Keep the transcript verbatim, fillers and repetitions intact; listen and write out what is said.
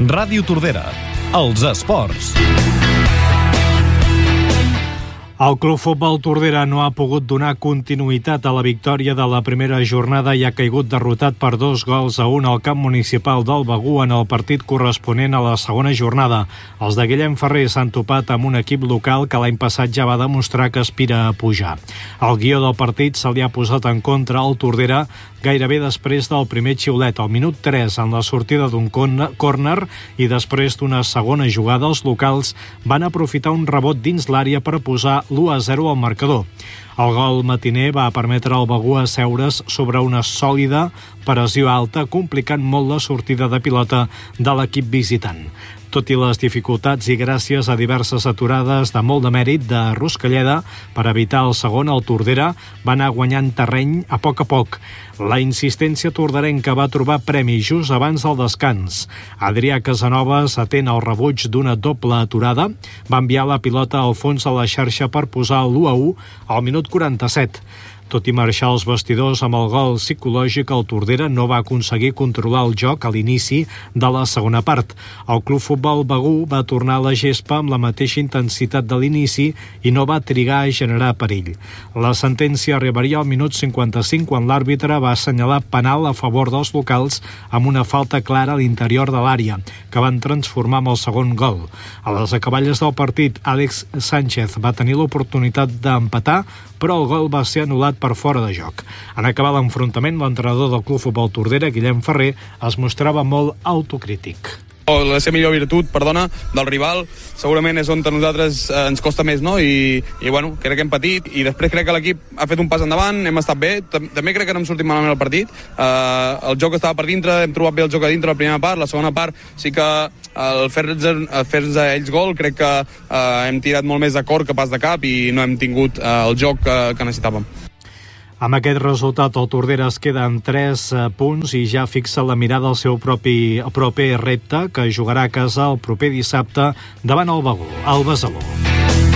Ràdio Tordera, els esports. El Club Futbol Tordera no ha pogut donar continuïtat a la victòria de la primera jornada i ha caigut derrotat per dos gols a un al camp municipal del Begur en el partit corresponent a la segona jornada. Els de Guillem Ferrer s'han topat amb un equip local que l'any passat ja va demostrar que aspira a pujar. El guió del partit se li ha posat en contra al Tordera gairebé després del primer xiulet, al minut tres, en la sortida d'un córner, i després d'una segona jugada, els locals van aprofitar un rebot dins l'àrea per posar l'u a zero al marcador. El gol matiner va permetre al Begur asseure's sobre una sòlida pressió alta, complicant molt la sortida de pilota de l'equip visitant. Tot i les dificultats i gràcies a diverses aturades de molt de mèrit de Ruscalleda per evitar el segon, el Tordera va anar guanyant terreny a poc a poc. La insistència torderenca va trobar premi just abans del descans. Adrià Casanovas, atent al rebuig d'una doble aturada, va enviar la pilota al fons de la xarxa per posar l'u a u al minut quaranta-set. Tot i marxar als vestidors amb el gol psicològic, el Tordera no va aconseguir controlar el joc a l'inici de la segona part. El Club Futbol Begur va tornar a la gespa amb la mateixa intensitat de l'inici i no va trigar a generar perill. La sentència arribaria al minut cinquanta-cinc quan l'àrbitre va assenyalar penal a favor dels locals amb una falta clara a l'interior de l'àrea, que van transformar en el segon gol. A les acaballes del partit, Àlex Sánchez va tenir l'oportunitat d'empatar, però el gol va ser anul·lat per fora de joc. En acabar l'enfrontament, l'entrenador del Club Futbol Tordera, Guillem Ferrer, es mostrava molt autocrític. La seva millor virtut, perdona, del rival, segurament és on a nosaltres eh, ens costa més, no? I, i bueno, crec que hem patit, i després crec que l'equip ha fet un pas endavant, hem estat bé, també crec que no hem sortit malament al partit, eh, el joc estava per dintre, hem trobat bé el joc a dintre la primera part, la segona part sí que el fer-nos fer a ells gol, crec que eh, hem tirat molt més de cor que pas de cap i no hem tingut eh, el joc que, que necessitàvem. Amb aquest resultat, el Tordera es queda en tres punts i ja fixa la mirada al seu propi, proper repte, que jugarà a casa el proper dissabte davant el Begur, al Besalú.